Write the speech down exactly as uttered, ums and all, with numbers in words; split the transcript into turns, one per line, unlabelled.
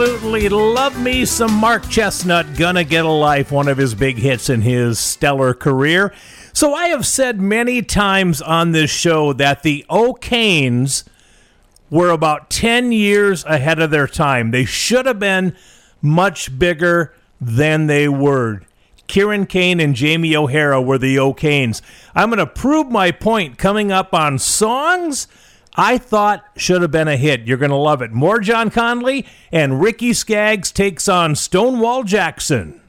Absolutely love me some Mark Chestnut, Gonna Get a Life, one of his big hits in his stellar career. So I have said many times on this show that the O'Kanes were about ten years ahead of their time. They should have been much bigger than they were. Kieran Kane and Jamie O'Hara were the O'Kanes. I'm going to prove my point coming up on songs I thought should have been a hit. You're going to love it. More John Conley, and Ricky Skaggs takes on Stonewall Jackson.